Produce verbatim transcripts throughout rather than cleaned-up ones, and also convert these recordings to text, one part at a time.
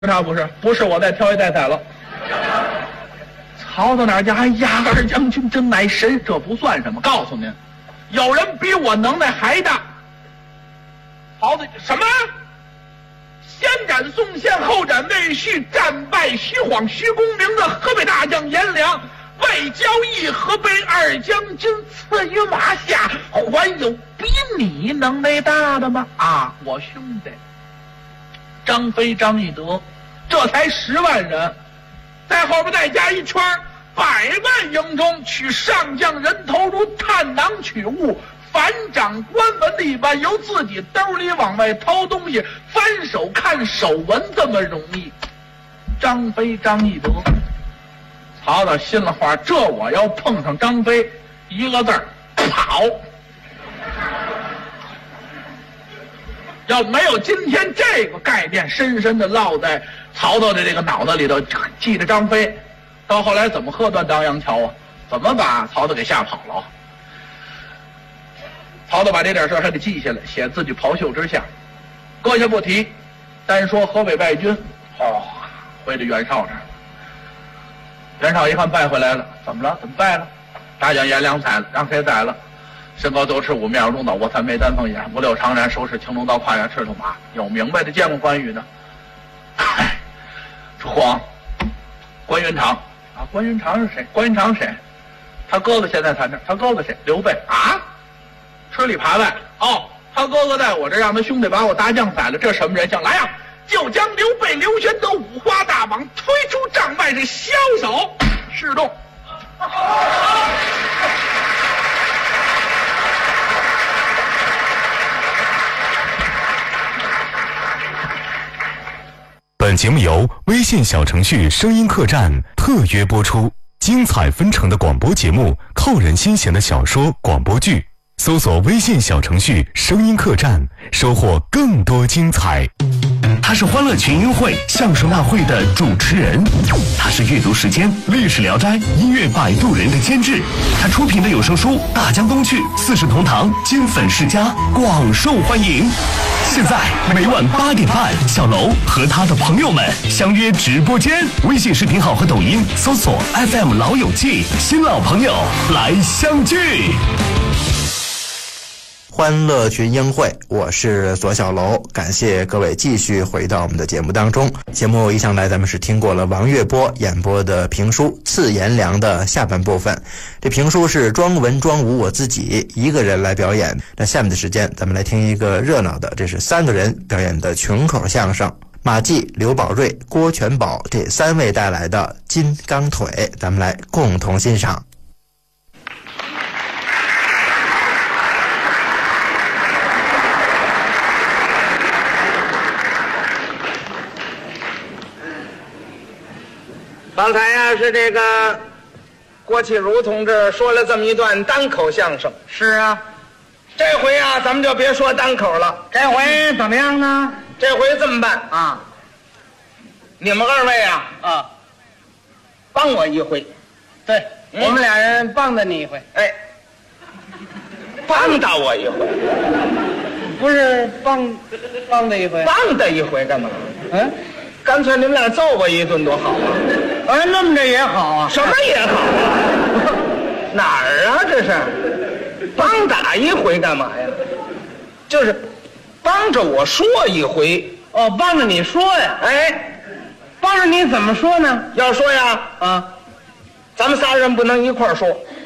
他不是，不是我再挑一再宰了。曹操哪家还压二将军真乃神，这不算什么。告诉您，有人比我能耐还大。曹操什么？先斩宋宪，后斩魏续，战败徐晃、徐公明的河北大将颜良，为交易河北二将军赐于马下，还有比你能耐大的吗？啊，我兄弟张飞、张翼德，这才十万人，在后边再加一圈，百万营中取上将人头如探囊取物，反掌官文的一般，由自己兜里往外掏东西，翻手看手纹这么容易。张飞、张翼德，曹操心了话，这我要碰上张飞，一个字儿跑。要没有今天这个概念深深的烙在曹操的这个脑子里头，记着张飞，到后来怎么喝断当阳桥啊？怎么把曹操给吓跑了？曹操把这点事还得记下来，写自己袍袖之下，搁下不提，单说河北败军，哦，回到袁绍这儿。袁绍一看败回来了，怎么了？怎么败了？大将颜良宰了，让谁宰了？身高九尺五，面如中岛，卧蚕眉，丹凤眼，五柳长髯，手使青龙刀，胯下赤兔马。有明白的见过关羽的？哎，慌！关云长啊，关云长是谁？关云长谁？他哥哥现在在这，他哥哥谁？刘备啊，吃里扒外。哦，他哥哥在我这，让他兄弟把我大将宰了，这什么人想来呀？就将刘备、刘玄德五花大绑推出帐外，是枭首示众。 本节目由微信小程序声音客栈特约播出，精彩纷呈的广播节目，扣人心弦的小说广播剧，搜索微信小程序声音客栈，收获更多精彩。 他是欢乐群英会相声大会的主持人，他是阅读时间历史聊斋音乐摆渡人的监制，他出品的有声书《大江东去》四世同堂金粉世家广受欢迎。现在每晚八点半，小楼和他的朋友们相约直播间，微信视频号和抖音搜索 F M 老友记，新老朋友来相聚。 欢乐群英会，我是左小楼，感谢各位继续回到我们的节目当中。节目一上来咱们是听过了王月波演播的评书《刺颜良》的下半部分，这评书是庄文庄武我自己一个人来表演。那下面的时间咱们来听一个热闹的，这是三个人表演的群口相声，马季、刘宝瑞、郭全宝这三位带来的金刚腿，咱们来共同欣赏。 刚才呀、啊、是这个郭启儒同志说了这么一段单口相声。 是啊， 这回啊咱们就别说单口了。 这回怎么样呢？ 这回这么办啊， 你们二位啊啊， 帮我一回。 对、 嗯、 我们俩人帮着你一回。 哎，帮到我一回， 不是帮帮的一回， 帮的一回干嘛？ 嗯， 干脆你们俩揍我一顿多好啊！ 哎，那么着也好啊。 什么也好啊？哪儿啊？这是帮打一回干嘛呀？就是帮着我说一回。 哦，帮着你说呀？ 哎， 帮着你怎么说呢？ 要说呀， 啊， 咱们仨人不能一块儿说。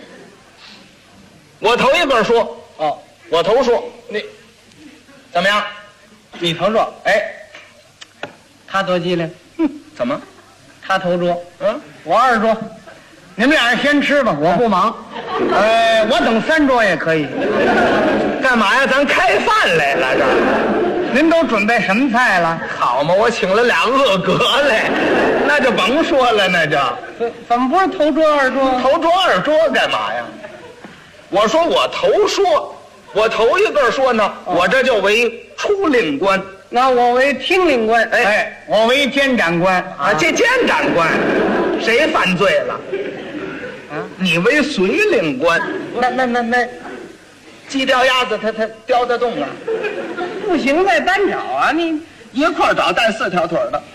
我头一个说， 哦， 我头说，你怎么样？ 你头说， 哎， 他多机灵。 哼，怎么？ 他头桌， 嗯， 我二桌，你们俩人先吃吧，我不忙。呃，我等三桌也可以。 干嘛呀？咱开饭来了这儿。 您都准备什么菜了？ 好嘛，我请了俩恶格来，那就甭说了，那就怎怎么不是头桌二桌？ 头桌二桌干嘛呀？我说我头说，我头一个说呢，哦、我这就为出令官。 那我为听令官， 哎， 哎我为监斩官啊，这监斩官，谁犯罪了？啊，你为随令官， 那那那那， 鸡叼鸭子，他他叼得动啊？ 不行，再单找啊！你一块找带四条腿的，